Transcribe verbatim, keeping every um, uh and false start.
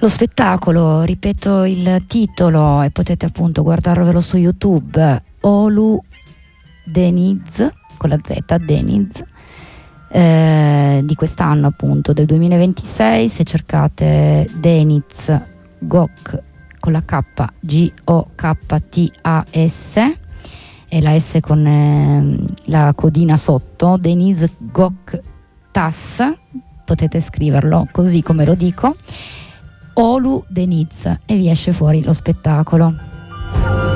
Lo spettacolo, ripeto il titolo e potete appunto guardarvelo su YouTube, Olu Deniz, con la Z, Deniz, eh, di quest'anno appunto, del duemilaventisei. Se cercate Deniz Gok con la K, G O K T A S, e la S con eh, la codina sotto, Deniz Gok Tas, potete scriverlo così come lo dico, Olu Deniz, e vi esce fuori lo spettacolo.